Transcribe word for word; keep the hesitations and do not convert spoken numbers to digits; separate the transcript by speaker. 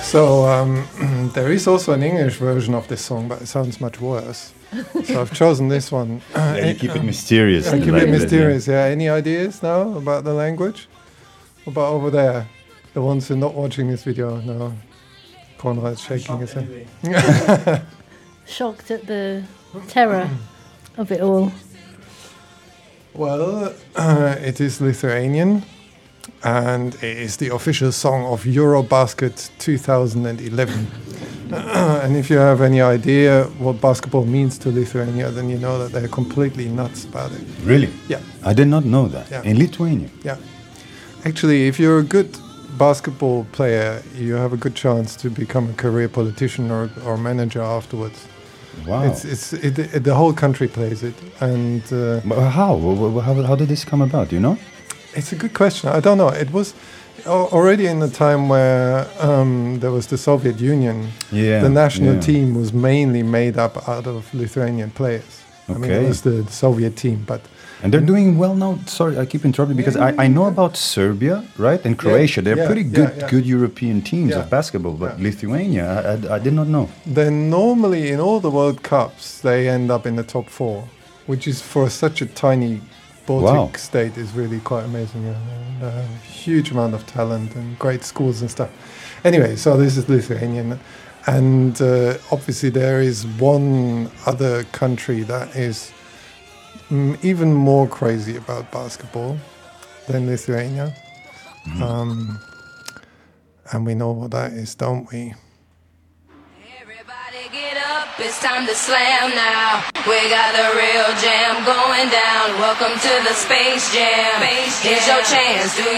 Speaker 1: So um, there is also an English version of this song, but it sounds much worse. So I've chosen this one.
Speaker 2: Yeah, you keep it mysterious.
Speaker 1: I keep
Speaker 2: like
Speaker 1: it
Speaker 2: this,
Speaker 1: mysterious, yeah. yeah. Any ideas now about the language? What about over there? The ones who are not watching this video, no. Konrad's shaking his head.
Speaker 3: Anyway. Shocked at the terror of it all.
Speaker 1: Well, uh, it is Lithuanian, and it is the official song of Eurobasket two thousand eleven. And if you have any idea what basketball means to Lithuania, then you know that they're completely nuts about it.
Speaker 2: Really?
Speaker 1: Yeah.
Speaker 2: I did not know that.
Speaker 1: Yeah.
Speaker 2: In Lithuania?
Speaker 1: Yeah. Actually, if you're a good basketball player, you have a good chance to become a career politician or, or manager afterwards.
Speaker 2: Wow.
Speaker 1: It's, it's, it, it, the whole country plays it. And uh,
Speaker 2: But how? Wh- wh- how? How did this come about, do you know?
Speaker 1: it's a good question. I don't know. It was al- already in the time where um, there was the Soviet Union.
Speaker 2: Yeah.
Speaker 1: The national
Speaker 2: yeah.
Speaker 1: team was mainly made up out of Lithuanian players. I mean,
Speaker 2: Okay.
Speaker 1: it was the Soviet team, but
Speaker 2: And they're doing well now. Sorry, I keep interrupting because I, I know about Serbia, right, and Croatia. They're
Speaker 1: yeah,
Speaker 2: pretty
Speaker 1: yeah,
Speaker 2: good,
Speaker 1: yeah.
Speaker 2: good European teams
Speaker 1: Yeah,
Speaker 2: of basketball. But
Speaker 1: yeah.
Speaker 2: Lithuania, I, I, I did not know.
Speaker 1: then normally in all the World Cups, they end up in the top four, which is for such a tiny Baltic
Speaker 2: Wow.
Speaker 1: state is really quite amazing. Yeah. And, uh, huge amount of talent and great schools and stuff. Anyway, so this is Lithuanian. And uh, obviously there is one other country that is mm, even more crazy about basketball than Lithuania.
Speaker 2: Mm-hmm.
Speaker 1: Um, and we know what that is, don't we?
Speaker 4: Everybody get up, it's time to slam now. We got the real jam going down. Welcome to the Space Jam. Here's your chance, do